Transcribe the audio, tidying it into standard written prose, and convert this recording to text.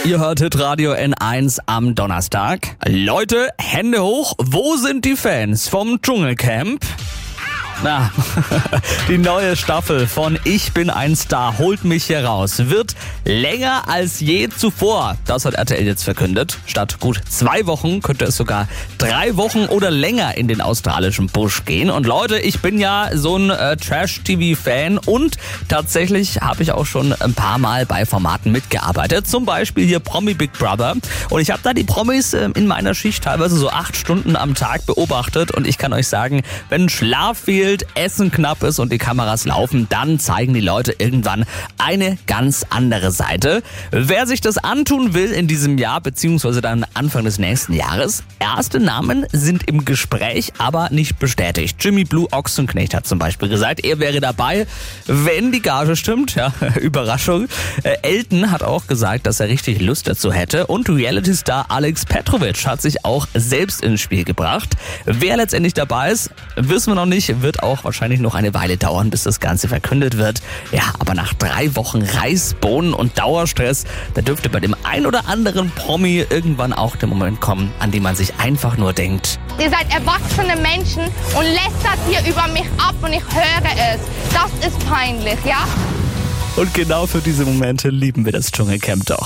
Ihr hört Hitradio N1 am Donnerstag. Leute, Hände hoch, wo sind die Fans vom Dschungelcamp? Na, die neue Staffel von Ich bin ein Star holt mich hier raus. Wird länger als je zuvor. Das hat RTL jetzt verkündet. Statt gut 2 Wochen könnte es sogar 3 Wochen oder länger in den australischen Busch gehen. Und Leute, ich bin ja so ein Trash-TV-Fan und tatsächlich habe ich auch schon ein paar Mal bei Formaten mitgearbeitet. Zum Beispiel hier Promi Big Brother. Und ich habe da die Promis in meiner Schicht teilweise so 8 Stunden am Tag beobachtet. Und ich kann euch sagen, wenn Schlaf fehlt, Essen knapp ist und die Kameras laufen, dann zeigen die Leute irgendwann eine ganz andere Seite. Wer sich das antun will in diesem Jahr, beziehungsweise dann Anfang des nächsten Jahres, erste Namen sind im Gespräch, aber nicht bestätigt. Jimmy Blue Ochsenknecht hat zum Beispiel gesagt, er wäre dabei, wenn die Gage stimmt. Ja, Überraschung. Elton hat auch gesagt, dass er richtig Lust dazu hätte. Und Reality-Star Alex Petrovic hat sich auch selbst ins Spiel gebracht. Wer letztendlich dabei ist, wissen wir noch nicht, wird auch wahrscheinlich noch eine Weile dauern, bis das Ganze verkündet wird. Ja, aber nach 3 Wochen Reis, Bohnen und Dauerstress, da dürfte bei dem ein oder anderen Promi irgendwann auch der Moment kommen, an dem man sich einfach nur denkt: Ihr seid erwachsene Menschen und lästert hier über mich ab und ich höre es. Das ist peinlich, ja? Und genau für diese Momente lieben wir das Dschungelcamp doch.